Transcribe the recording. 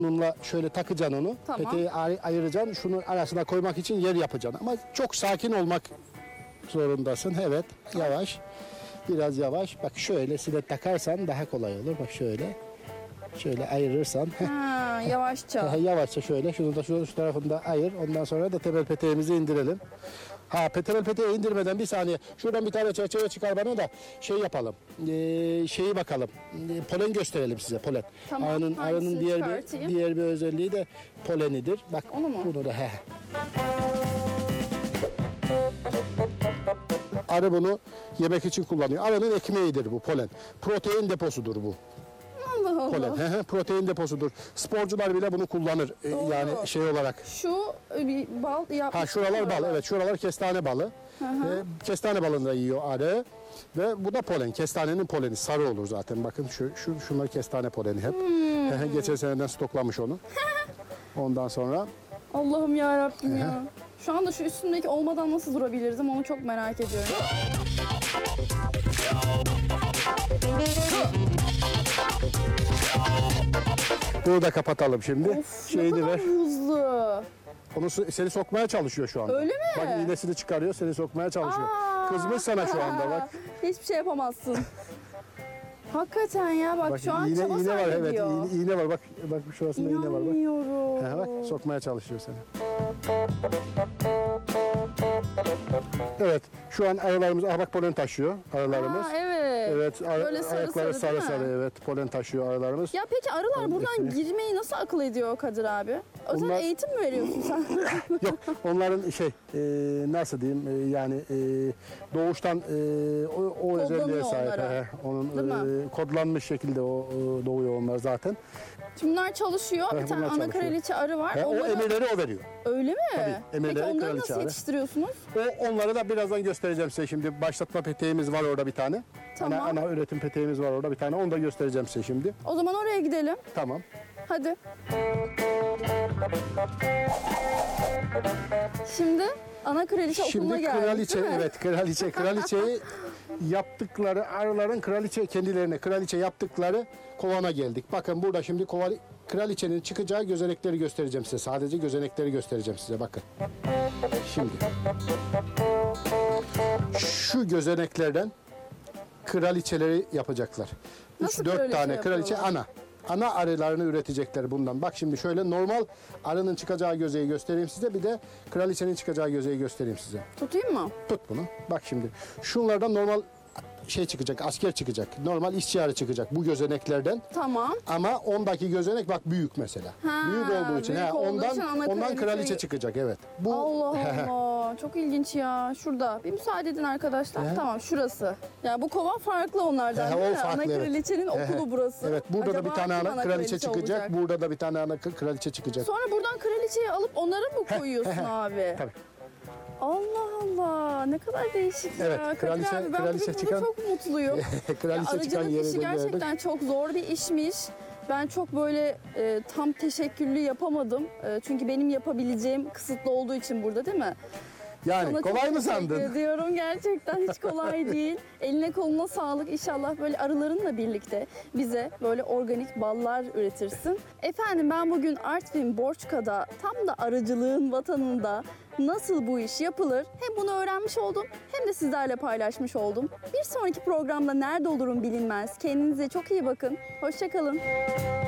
Bununla şöyle takacaksın onu. Tamam. Peteği ayıracaksın. Şunun arasına koymak için yer yapacaksın. Ama çok sakin olmak zorundasın. Evet. Yavaş. Biraz yavaş. Bak şöylesine takarsan daha kolay olur. Bak şöyle. Şöyle ayırırsan. Ha, yavaşça. Yavaşça şöyle. Şunu da şu tarafında ayır. Ondan sonra da temel peteğimizi indirelim. Temel peteği indirmeden bir saniye. Şuradan bir tane çerçeve çıkar bana da şey yapalım. Şeyi bakalım. Polen gösterelim size. Polen. Tamam, Arının hangisini çıkartayım? diğer bir özelliği de polenidir. Bak Onu mu? bunu da Arı bunu yemek için kullanıyor. Arının ekmeğidir bu polen. Protein deposudur bu. Allah Allah. Polen. Protein deposudur. Sporcular bile bunu kullanır. Yani şey olarak. Şu bir bal yapmış. Şuralar bal. Evet, şuralar kestane balı. Kestane balını da yiyor arı. Ve bu da polen. Kestanenin poleni. Sarı olur zaten. Bakın şunlar kestane poleni hep. Geçen seneden stoklamış onu. Ondan sonra. Allah'ım ya Rabbim ya. Şu anda şu üstündeki olmadan nasıl durabilirdim onu çok merak ediyorum. Bunu da kapatalım şimdi. Of, ne kadar hızlı. Onu seni sokmaya çalışıyor şu anda. Öyle mi? Bak iğnesini çıkarıyor, seni sokmaya çalışıyor. Kızmış sana şu anda bak. Hiçbir şey yapamazsın. Hakikaten ya bak şu an iğne çaba var, sarf evet, ediyor. iğne var. Bak şurasında iğne var bak. İnanmıyorum. Bak sokmaya çalışıyor seni. Evet, şu an arılarımız bak polen taşıyor arılarımız. Evet. Evet, Böyle sarı ayakları sarı, değil mi? sarı evet polen taşıyor arılarımız. Ya peki arılar buradan girmeyi nasıl akıl ediyor Kadir abi? Özel Onlar- eğitim mi veriyorsun sen? Yok, onların nasıl diyeyim yani doğuştan o özelliğe sahip. onlara. Onun Değil kodlanmış şekilde doğuyor onlar zaten. Şimdi bunlar çalışıyor. Bir tane bunlar ana çalışıyor. kraliçe arı var. O Onları- emirleri o veriyor. Öyle mi? Tabii, emirleri Peki onları kraliçe nasıl arı. yetiştiriyorsunuz? Onları da birazdan göstereceğim size şimdi. Başlatma peteğimiz var orada bir tane. Tamam. Ana üretim peteğimiz var orada bir tane. Onu da göstereceğim size şimdi. O zaman oraya gidelim. Tamam. Hadi. Şimdi ana kraliçe okuluna Şimdi geldik kraliçe, değil mi? evet kraliçeyi yaptıkları arıların kraliçe yaptıkları kovana geldik. Bakın burada şimdi kraliçenin çıkacağı gözenekleri göstereceğim size. Sadece gözenekleri göstereceğim size bakın. Şimdi şu gözeneklerden kraliçeleri yapacaklar. Nasıl 3-4 kraliçe tane kraliçe yapıyorlar? ana arılarını üretecekler bundan. Bak şimdi şöyle normal arının çıkacağı gözeyi göstereyim size. Bir de kraliçenin çıkacağı gözeyi göstereyim size. Tutayım mı? Tut bunu. Bak şimdi. Şunlardan normal çıkacak, asker çıkacak. Normal işçi arı çıkacak bu gözeneklerden. Tamam. Ama ondaki gözenek bak büyük mesela. Ha, büyük olduğu için. büyük olduğu için ana ondan kraliçe kraliçeyi- çıkacak evet. Allah Allah. Çok ilginç ya. Şurada. Bir müsaade edin arkadaşlar. Tamam şurası. Ya bu kova farklı onlardan He, değil o mi? farklı, Ana evet. kraliçenin okulu burası. Evet burada da Acaba bir tane kim ana kraliçe çıkacak. olacak? Burada da bir tane ana kraliçe çıkacak. Sonra buradan kraliçeyi alıp onları mı koyuyorsun abi? Tabii. Allah Allah. Ne kadar değişik Evet, ya. Kadir kraliçe- abi, ben kraliçe bugün çıkan- çok mutluyum. Kraliçe Ya, çıkan arıcılık yeri işi de gördük. gerçekten çok zor bir işmiş. Ben çok böyle tam teşekküllü yapamadım. Çünkü benim yapabileceğim kısıtlı olduğu için burada değil mi? Yani Sana çok kolay mı teşekkür sandın? ediyorum. Gerçekten hiç kolay değil. Eline koluna sağlık. İnşallah böyle arılarınla birlikte bize böyle organik ballar üretirsin. Efendim ben bugün Artvin Borçka'da tam da arıcılığın vatanında nasıl bu iş yapılır hem bunu öğrenmiş oldum hem de sizlerle paylaşmış oldum. Bir sonraki programda nerede olurum bilinmez. Kendinize çok iyi bakın. Hoşça kalın.